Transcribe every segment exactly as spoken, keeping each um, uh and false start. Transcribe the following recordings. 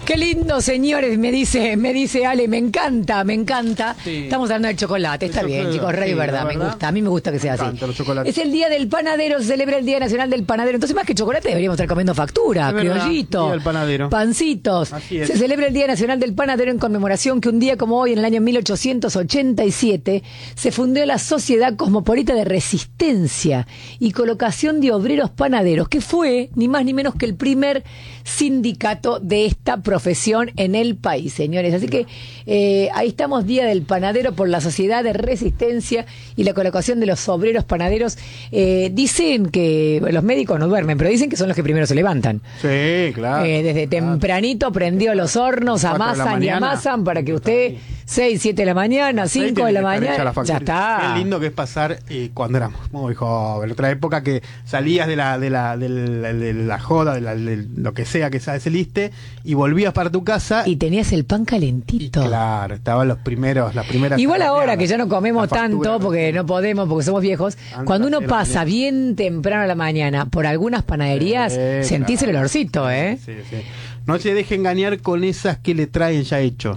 Qué lindo, señores, me dice, me dice Ale, me encanta, me encanta. Sí. Estamos hablando del chocolate, está El bien, chocolate, chicos, rey, sí, verdad, la me verdad. gusta, a mí me gusta que sea Me así. encantan los chocolates. Es el día del panadero, se celebra el Día Nacional del Panadero, entonces más que chocolate deberíamos estar comiendo factura, Es verdad, criollito, Día del Panadero. pancitos. Así es. Se celebra el Día Nacional del Panadero en conmemoración que un día como hoy, en el año mil ochocientos ochenta y siete, se fundó la Sociedad Cosmopolita de Resistencia y Colocación de Obreros Panaderos, que fue ni más ni menos que el primer sindicato de esta profesión en el país, señores. Así que eh, ahí estamos, Día del Panadero por la Sociedad de Resistencia y la Colocación de los Obreros Panaderos. Eh, dicen que bueno, los médicos no duermen, pero dicen que son los que primero se levantan. Sí, claro. Eh, desde claro. tempranito prendió los hornos, Cuatro de la amasan y mañana. amasan para que usted, seis, siete de la mañana, cinco de la mañana, ya está. Qué lindo que es pasar eh, cuando éramos muy jóvenes, otra época que salías de la de la, de la, de la joda, de, la, de lo que sea que saliste y volvías para tu casa. Y tenías el pan Y calentito. claro, estaban los primeros, las primeras. Igual ahora que ya no la comemos factura, tanto porque no podemos, porque somos viejos, Antes cuando uno era pasa mañana. bien temprano a la mañana por algunas panaderías, Eh, sentís el claro. olorcito, ¿eh? Sí, sí. No se deje engañar con esas que le traen ya hecho.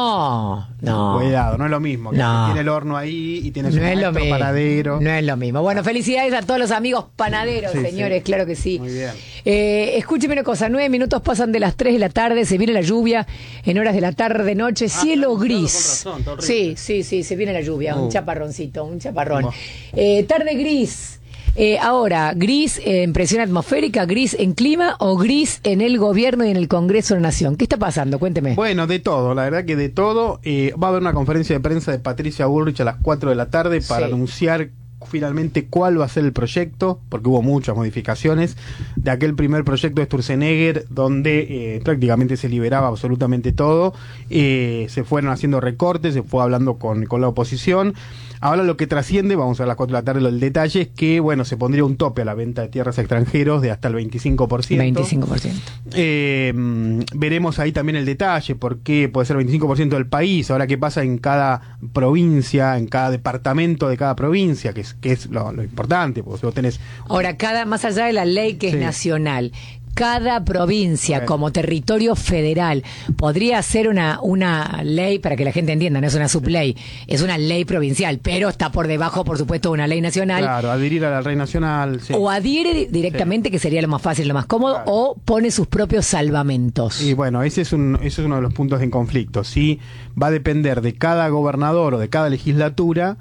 No, no. Cuidado, no es lo mismo. Que No. tiene el horno ahí y tienes No un es lo maestro mismo. panadero. No es lo mismo. Bueno, felicidades a todos los amigos panaderos, Sí, señores, sí. claro que sí. Muy bien. Eh, escúcheme una cosa, nueve minutos pasan de las tres de la tarde, se viene la lluvia en horas de la tarde, noche, cielo claro, gris. con razón, está horrible. Sí, sí, sí, se viene la lluvia, un Uh. chaparroncito, un chaparrón. Buah. Eh, tarde gris. Eh, ahora, gris en presión atmosférica, gris en clima o gris en el gobierno y en el Congreso de la Nación. ¿Qué está pasando? Cuénteme. Bueno, de todo, la verdad que de todo. Eh, va a haber una conferencia de prensa de Patricia Bullrich a las cuatro de la tarde para Sí. anunciar finalmente cuál va a ser el proyecto, porque hubo muchas modificaciones de aquel primer proyecto de Sturzenegger, donde eh, prácticamente se liberaba absolutamente todo. Eh, se fueron haciendo recortes, se fue hablando con, con la oposición. Ahora lo que trasciende, vamos a ver a las cuatro de la tarde el detalle, es que bueno, se pondría un tope a la venta de tierras a extranjeros de hasta el veinticinco por ciento. veinticinco por ciento. Eh, veremos ahí también el detalle, por qué puede ser veinticinco por ciento del país, ahora qué pasa en cada provincia, en cada departamento de cada provincia, que es, que es lo, lo importante, porque si vos tenés... Ahora, cada, más allá de la ley que Sí. es nacional, cada provincia Bueno. como territorio federal podría hacer una, una ley, para que la gente entienda, no es una subley, es una ley provincial, pero está por debajo, por supuesto, de una ley nacional. Claro, adherir a la ley nacional. Sí. O adhiere di- directamente, que sería lo más fácil, lo más cómodo, Claro. o pone sus propios salvamentos. Y bueno, ese es, un, ese es uno de los puntos en conflicto. Sí, va a depender de cada gobernador o de cada legislatura,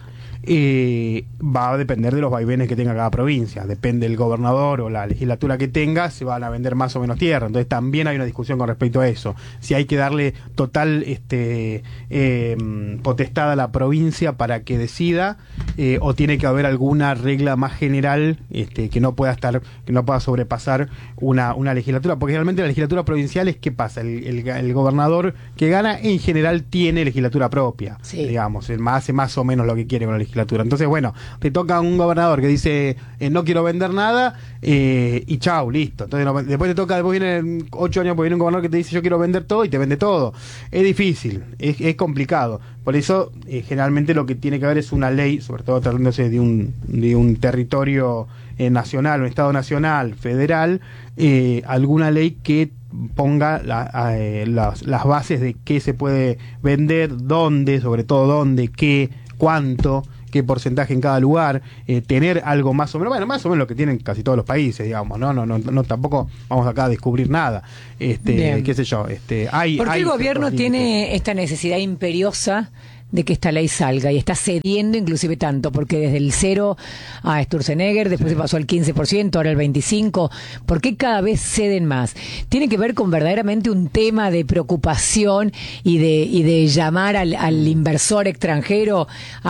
eh, va a depender de los vaivenes que tenga cada provincia. Depende del gobernador o la legislatura que tenga, se van a vender más o menos tierra. Entonces también hay una discusión con respecto a eso. Si hay que darle total este, eh, potestad a la provincia para que decida, eh, o tiene que haber alguna regla más general este, que no pueda estar, que no pueda sobrepasar una, una legislatura. Porque realmente la legislatura provincial es, ¿qué pasa? El, el, el gobernador que gana en general tiene legislatura propia, Sí. digamos, el más, hace más o menos lo que quiere con la legislatura. Entonces, bueno, te toca un gobernador que dice eh, no quiero vender nada, eh, y chau, listo. Entonces no, después te toca, después viene ocho años, pues viene un gobernador que te dice yo quiero vender todo y te vende todo. Es difícil, es, es complicado. Por eso, eh, generalmente lo que tiene que haber es una ley, sobre todo tratándose de un, de un territorio eh, nacional, un estado nacional, federal, eh, alguna ley que ponga la, eh, las, las bases de qué se puede vender, dónde, sobre todo dónde, qué, cuánto, qué porcentaje en cada lugar, eh, tener algo más o menos, bueno, más o menos lo que tienen casi todos los países, digamos, no, no, no, no tampoco vamos acá a descubrir nada, este, Bien. qué sé yo, este, hay, ¿Por qué hay el gobierno ciertos límites. tiene esta necesidad imperiosa de que esta ley salga y está cediendo inclusive tanto? Porque desde el cero a Sturzenegger, después se pasó al quince por ciento, ahora el veinticinco por ciento. ¿Por qué cada vez ceden más? ¿Tiene que ver con verdaderamente un tema de preocupación y de, y de llamar al, al inversor extranjero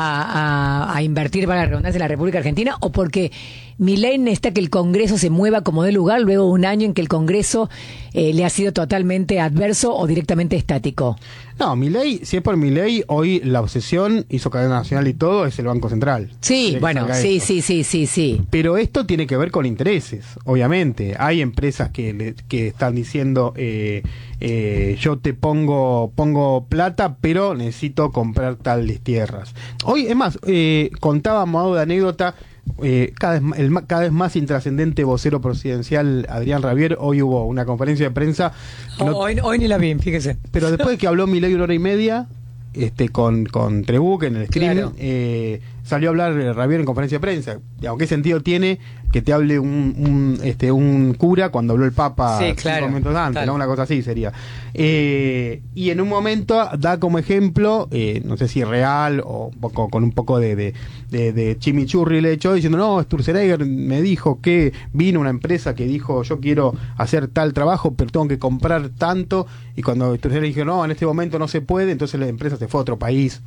a, a, a invertir, para la redundancia, en la República Argentina? ¿O porque Milei necesita que el Congreso se mueva como de lugar luego de un año en que el Congreso eh, le ha sido totalmente adverso o directamente estático? No, Milei, si es por Milei, hoy la obsesión, hizo cadena nacional y todo, es el Banco Central. Sí, Tiene que bueno, salga sí, esto. sí, sí, sí, sí. Pero esto tiene que ver con intereses, obviamente. Hay empresas que, le, que están diciendo, eh, eh, yo te pongo pongo plata, pero necesito comprar tales tierras. Hoy, es más, eh, contaba a modo de anécdota, eh, cada, vez, el, cada vez más intrascendente vocero presidencial Adrián Rabier, hoy hubo una conferencia de prensa. Oh, no, hoy, hoy ni la vi, fíjese. Pero después de que habló Milei una hora y media, este, con, con Trebuch en el stream, claro. eh, salió a hablar Rabier en conferencia de prensa. Digamos, ¿qué sentido tiene que te hable un, un, este, un cura cuando habló el Papa sí, cinco claro, minutos antes? claro. ¿no? Una cosa así sería. Eh, y en un momento da como ejemplo, eh, no sé si real o un poco, con un poco de, de, de, de chimichurri le echó, diciendo, no, Sturzenegger me dijo que vino una empresa que dijo, yo quiero hacer tal trabajo, pero tengo que comprar tanto. Y cuando Sturzenegger dijo, no, en este momento no se puede, entonces la empresa se fue a otro país.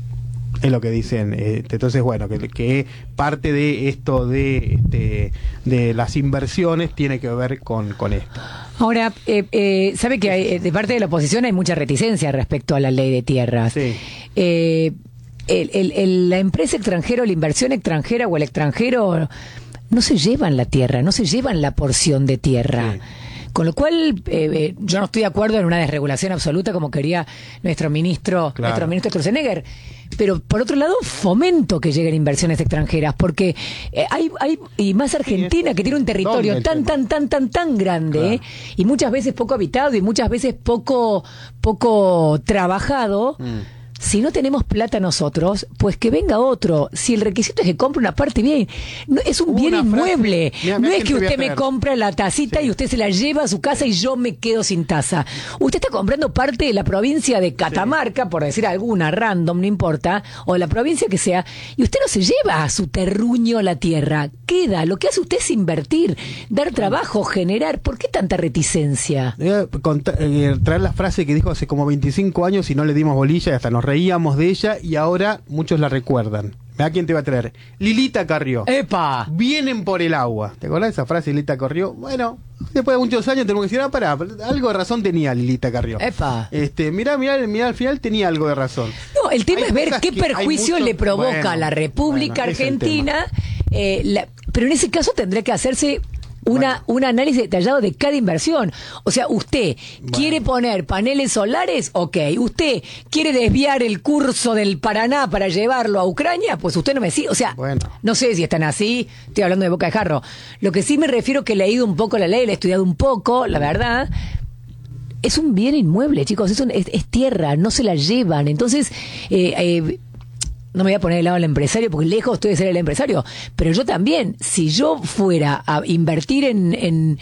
Es lo que dicen. Eh, entonces, bueno, que, que parte de esto de, este, de las inversiones tiene que ver con, con esto. Ahora, eh, eh, sabe que hay, de parte de la oposición hay mucha reticencia respecto a la ley de tierras. Sí. Eh, el, el, el, la empresa extranjera o la inversión extranjera o el extranjero no se llevan la tierra, no se llevan la porción de tierra. Sí. Con lo cual, eh, eh, yo no estoy de acuerdo en una desregulación absoluta como quería nuestro ministro, claro. nuestro ministro Sturzenegger. Pero por otro lado, fomento que lleguen inversiones extranjeras, porque eh, hay, hay, y más Argentina, sí, que tiene un territorio tan, tan, tan, tan, tan grande, claro. eh, y muchas veces poco habitado y muchas veces poco, poco trabajado. Mm. Si no tenemos plata nosotros, pues que venga otro. Si el requisito es que compre una parte, bien, no, es un bien inmueble. Mira, no es que usted me compra la tacita sí. y usted se la lleva a su casa y yo me quedo sin taza. Usted está comprando parte de la provincia de Catamarca, sí. por decir alguna, random, no importa, o la provincia que sea, y usted no se lleva a su terruño la tierra. Queda, lo que hace usted es invertir, dar trabajo, generar. ¿Por qué tanta reticencia? Eh, contra, eh, traer la frase que dijo hace como veinticinco años y no le dimos bolilla y hasta nos reíamos de ella y ahora muchos la recuerdan. ¿A quién te va a traer? Lilita Carrió. ¡Epa! Vienen por el agua. ¿Te acordás de esa frase, Lilita Carrió? Bueno, después de muchos años tenemos que decir, ah, pará, algo de razón tenía Lilita Carrió. ¡Epa! Este, mirá, mirá, mirá, al final tenía algo de razón. No, el tema hay es ver qué perjuicio mucho, le provoca bueno, a la República bueno, Argentina, eh, la, pero en ese caso tendría que hacerse Una, bueno. un análisis detallado de cada inversión. O sea, usted bueno. quiere poner paneles solares, ok. Usted quiere desviar el curso del Paraná para llevarlo a Ucrania, pues usted no me sigue. O sea, bueno. no sé si están así, estoy hablando de boca de jarro. Lo que sí me refiero que he leído un poco la ley, la he estudiado un poco, la verdad. Es un bien inmueble, chicos, es, un, es, es tierra, no se la llevan. Entonces, eh, eh, no me voy a poner del lado del empresario porque lejos estoy de ser el empresario, pero yo también, si yo fuera a invertir en, en,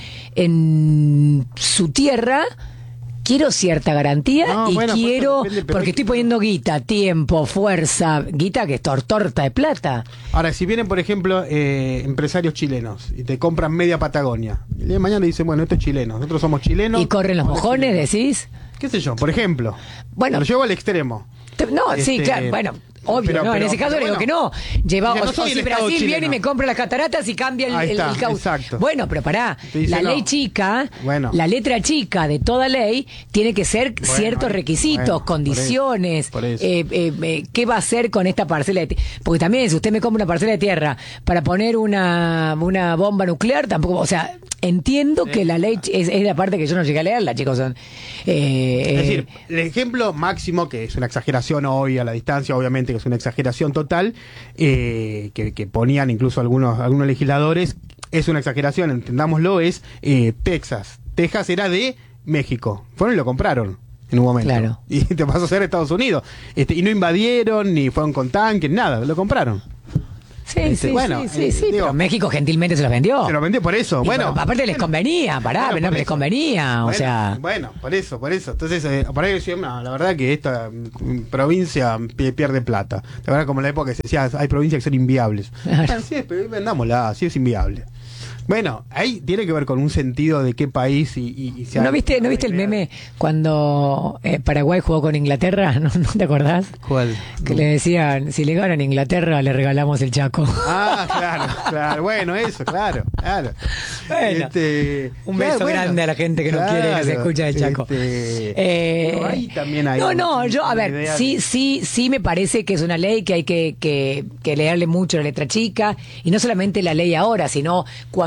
en su tierra, quiero cierta garantía no, y bueno, quiero, depende, porque estoy poniendo guita, tiempo, fuerza, guita que es tor torta de plata. Ahora, si vienen, por ejemplo, eh, empresarios chilenos y te compran media Patagonia, y el día de mañana dicen, bueno, esto es chileno, nosotros somos chilenos. ¿Y corren los mojones, decís? ¿Qué sé yo? Por ejemplo, bueno, lo llevo al extremo. No, este, sí, claro, bueno, obvio, pero, no, pero, en ese caso le digo bueno, que no. Lleva, no o, o si Brasil chileno. viene y me compra las cataratas y cambia el, el, el cauce. Bueno, pero pará, dice, la no. ley chica, bueno. la letra chica de toda ley tiene que ser bueno, ciertos requisitos, bueno, condiciones, por eso, por eso. Eh, eh, eh, qué va a hacer con esta parcela de tierra. Porque también si usted me compra una parcela de tierra para poner una, una bomba nuclear, tampoco, o sea, entiendo sí. que la ley es, es la parte que yo no llegué a leerla, chicos. Son, eh, es decir, el ejemplo máximo, que es una exageración hoy a la distancia, obviamente que es una exageración total, eh, que, que ponían incluso algunos, algunos legisladores, es una exageración, entendámoslo, es eh, Texas. Texas era de México. Fueron y lo compraron en un momento. Claro. Y te pasó a ser Estados Unidos. Este, y no invadieron, ni fueron con tanques, nada, lo compraron. Sí, este, sí, bueno, sí, sí, eh, sí digo, pero México gentilmente se los vendió. Se los vendió por eso, y bueno. Por, aparte les convenía, pará, bueno, no les convenía, bueno, o sea. Bueno, por eso, por eso. Entonces, eh, por ahí decía, no, la verdad que esta m, provincia pierde plata. La verdad, como en la época que se decía, hay provincias que son inviables. Claro. Sí, pero vendámosla, sí es inviable. Bueno, ahí tiene que ver con un sentido de qué país y, y, y se ¿No viste, ¿no viste el meme cuando eh, Paraguay jugó con Inglaterra? ¿No, ¿No te acordás? ¿Cuál? Que no. le decían, si le ganan Inglaterra, le regalamos el Chaco. Ah, claro, claro. Bueno, eso, claro, claro. Bueno, este, un beso claro, grande bueno, a la gente que claro, no quiere que se escuche el Chaco. Este, eh, no, ahí también hay no, no, yo, a ver, idea sí, de... sí, sí me parece que es una ley que hay que, que, que leerle mucho la letra chica, y no solamente la ley ahora, sino cuando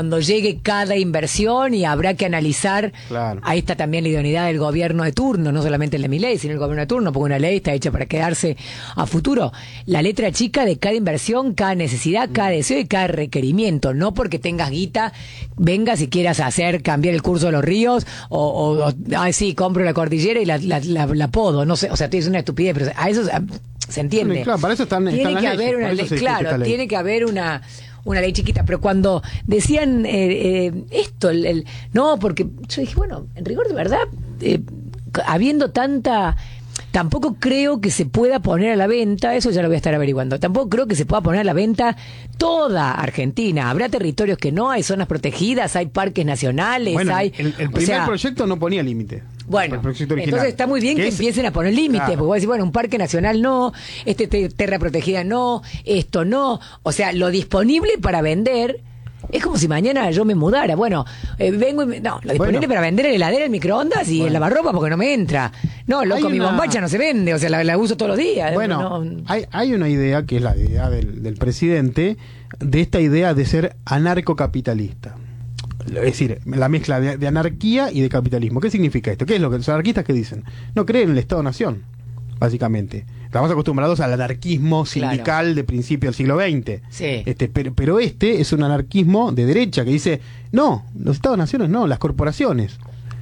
cuando llegue cada inversión y habrá que analizar, Claro. ahí está también la idoneidad del gobierno de turno, no solamente el de Milei, sino el gobierno de turno, porque una ley está hecha para quedarse a futuro. La letra chica de cada inversión, cada necesidad, cada deseo y cada requerimiento, no porque tengas guita, vengas y quieras hacer cambiar el curso de los ríos, o, o, o ah, sí, compro la cordillera y la, la, la, la podo, no sé, o sea, es una estupidez, pero a eso se entiende. Claro, para eso están, tiene están que las haber leyes, una para eso ley, se discute esta claro, ley. tiene que haber una una ley chiquita, pero cuando decían eh, eh, esto, el, el- no, porque yo dije, bueno, en rigor de verdad, eh, habiendo tanta, tampoco creo que se pueda poner a la venta, eso ya lo voy a estar averiguando, tampoco creo que se pueda poner a la venta toda Argentina, habrá territorios que no, hay zonas protegidas, hay parques nacionales, Bueno, hay... el, el o primer sea, proyecto no ponía límite. bueno, El proyecto original. entonces está muy bien que, es- empiecen a poner límites, Claro. porque vos decís, bueno, un parque nacional no, este te- tierra protegida no, esto no, o sea, lo disponible para vender es como si mañana yo me mudara, bueno, eh, vengo y me- no, lo disponible Bueno. para vender en heladera, el microondas y Bueno. el lavarropa porque no me entra, no, loco, Hay mi una- bombacha no se vende, o sea, la, la uso todos los días. Bueno, no- hay, hay una idea, que es la idea del, del presidente, de esta idea de ser anarcocapitalista. Es decir, la mezcla de, de anarquía y de capitalismo. ¿Qué significa esto? ¿Qué es lo que los anarquistas que dicen? No creen en el Estado-Nación, básicamente. Estamos acostumbrados al anarquismo sindical Claro. de principio del siglo veinte. Sí. Este, pero, pero este es un anarquismo de derecha que dice, no, los Estados-Naciones no, las corporaciones.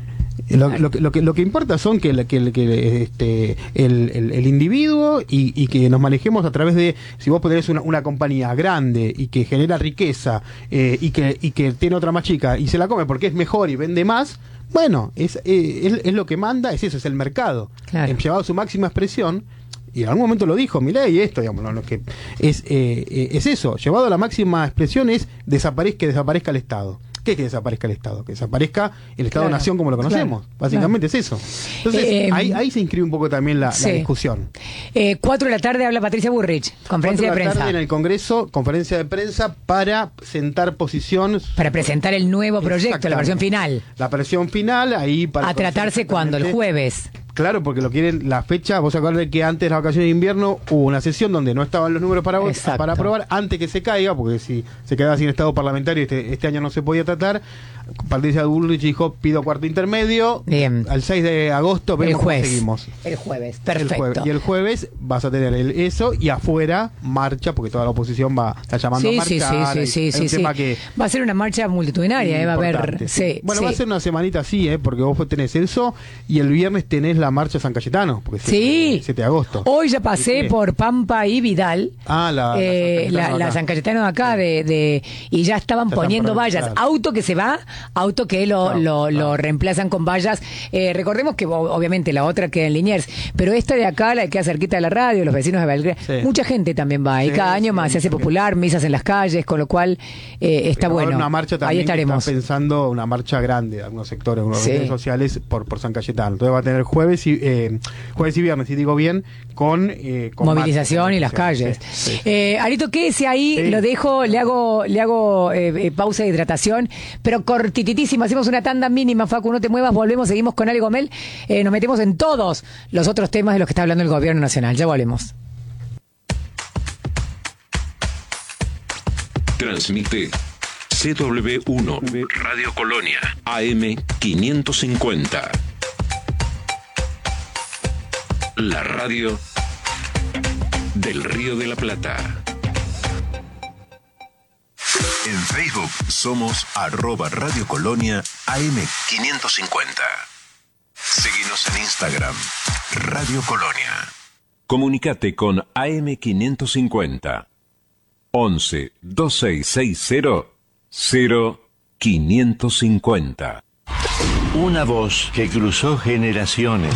Lo, lo que- lo que, lo que importa son que, la- que, el- que, este, el, el- el individuo y, y que nos manejemos a través de, si vos tenés una, una compañía grande y que genera riqueza eh, y, que, y que tiene otra más chica y se la come porque es mejor y vende más, bueno, es, eh, es, es lo que manda, es eso, es el mercado. Claro. Eh, llevado a su máxima expresión. Y en algún momento lo dijo Milei, esto, digamos, lo, lo que es, eh, eh, es eso, llevado a la máxima expresión es desaparezca, que desaparezca el Estado. ¿Qué es que desaparezca el Estado? Que desaparezca el Estado-Nación como lo conocemos. claro, Básicamente es eso. Entonces, Eh, ahí, ahí se inscribe un poco también la, la sí. discusión. Eh, cuatro de la tarde habla Patricia Burrich, conferencia de Cuatro de la prensa, tarde en el Congreso, conferencia de prensa para sentar posición. para presentar el nuevo proyecto, la Exactamente. versión final, La versión final, ahí para. a tratarse cuando, el jueves. Claro, porque lo quieren, la fecha, vos acordás que antes de las vacaciones de invierno hubo una sesión donde no estaban los números para, Exacto. para aprobar, antes que se caiga, porque si se quedaba sin estado parlamentario este, este año no se podía tratar. Patricia Bullrich dijo, pido cuarto intermedio. Bien. Al seis de agosto El vemos cómo jueves. seguimos. El jueves, El perfecto. jueves. Y el jueves vas a tener el, eso y afuera marcha, porque toda la oposición va está llamando Sí, a sí, marchar. sí, hay- sí, hay sí, un sí. tema que Va a ser una marcha multitudinaria, eh, va a haber. importante, Sí, bueno, sí. va a ser una semanita así, ¿eh? Porque vos tenés eso y el viernes tenés la marcha San Cayetano, porque es Sí. siete de agosto. Hoy ya pasé Sí. por Pampa y Vidal. Ah, la, eh, la, la, San Cayetano la acá. San Cayetano de acá, de, de, y ya estaban Ya están poniendo por- vallas. claro. Auto que se va, auto que lo, Claro, lo, claro. lo reemplazan con vallas. Eh, recordemos que o- obviamente la otra queda en Liniers, pero esta de acá, la que queda cerquita de la radio, los vecinos de Belgrano, Sí. mucha gente también va. Y Sí, cada año sí, más se hace mucha gente. popular, misas en las calles, con lo cual eh, está Va a haber bueno. una marcha también Ahí que estaremos. están pensando una marcha grande de algunos sectores, algunos Sí. redes sociales por, por San Cayetano. Entonces va a tener jueves y eh, jueves y viernes, si digo bien, con, eh, con Movilización marcha, y las sí, calles. sí, sí. Eh, Arito, quédese ahí, Sí. lo dejo, le hago, le hago eh, eh, pausa de hidratación, pero cortititísima, hacemos una tanda mínima, Facu, no te muevas, volvemos, seguimos con Ale Gomel, eh, nos metemos en todos los otros temas de los que está hablando el gobierno nacional, ya volvemos. Transmite C W uno Radio Colonia A M quinientos cincuenta. La radio del Río de la Plata. En Facebook somos arroba Radio Colonia A M quinientos cincuenta. Síguenos en Instagram, Radio Colonia. Comunicate con A M quinientos cincuenta. once veintiséis sesenta cero quinientos cincuenta. Una voz que cruzó generaciones.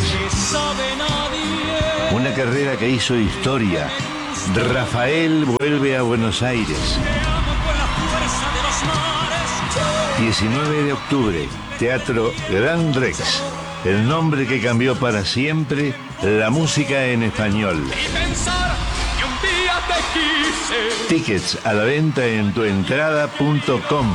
Una carrera que hizo historia. Rafael vuelve a Buenos Aires. diecinueve de octubre, Teatro Gran Rex. El nombre que cambió para siempre la música en español. Tickets a la venta en tuentrada punto com.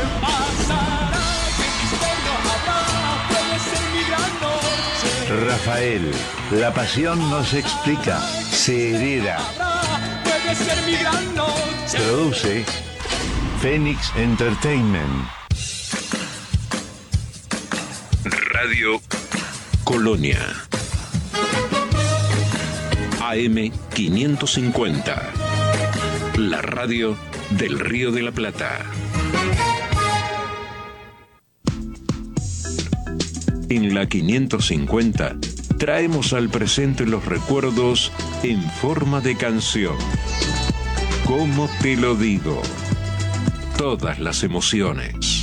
Rafael, la pasión no se explica, se hereda. Produce Fénix Entertainment. Radio Colonia. A M quinientos cincuenta. La radio del Río de la Plata. En la quinientos cincuenta traemos al presente los recuerdos en forma de canción. ¿Cómo te lo digo? Todas las emociones.